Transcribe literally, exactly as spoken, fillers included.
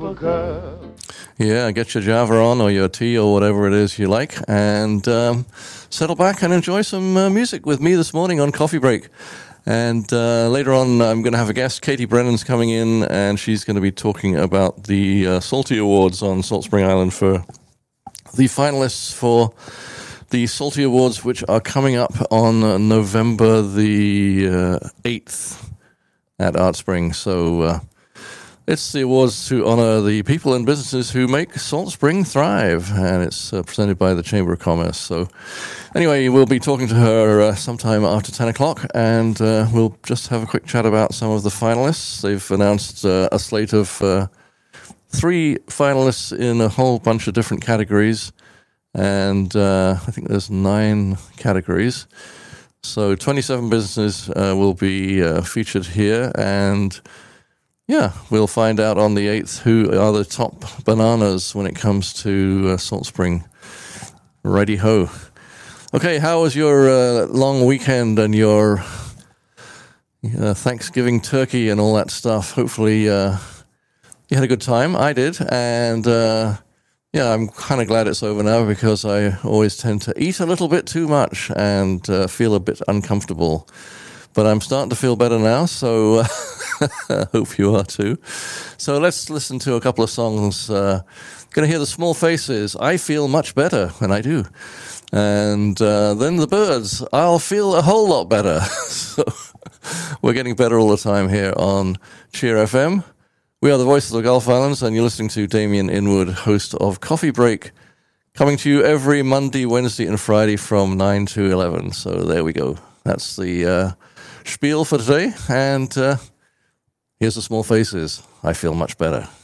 girl. Yeah, get your Java on or your tea or whatever it is you like, and um, settle back and enjoy some uh, music with me this morning on Coffee Break. And uh, later on, I'm going to have a guest. Katie Brennan's coming in, and she's going to be talking about the uh, Salty Awards on Salt Spring Island for the finalists for the Salty Awards, which are coming up on uh, November the uh, eighth at Art Spring. So uh, it's the awards to honor the people and businesses who make Salt Spring thrive, and it's uh, presented by the Chamber of Commerce. So anyway, we'll be talking to her uh, sometime after ten o'clock, and uh, we'll just have a quick chat about some of the finalists. They've announced uh, a slate of uh, three finalists in a whole bunch of different categories, and uh, I think there's nine categories. So twenty-seven businesses uh, will be uh, featured here, and yeah, we'll find out on the eighth who are the top bananas when it comes to uh, Salt Spring. Righty-ho. Okay, how was your uh, long weekend and your uh, Thanksgiving turkey and all that stuff? Hopefully uh, you had a good time. I did, and uh, yeah, I'm kind of glad it's over now because I always tend to eat a little bit too much and uh, feel a bit uncomfortable. But I'm starting to feel better now, so I hope you are too. So let's listen to a couple of songs. Uh, going to hear the Small Faces, I Feel Much Better, and I do. And uh, then the Birds, I'll Feel a Whole Lot Better. So we're getting better all the time here on Cheer F M. We are the voice of the Gulf Islands, and you're listening to Damien Inwood, host of Coffee Break, coming to you every Monday, Wednesday, and Friday from nine to eleven. So there we go. That's the uh, spiel for today. And uh, here's the Small Faces, I Feel Much Better.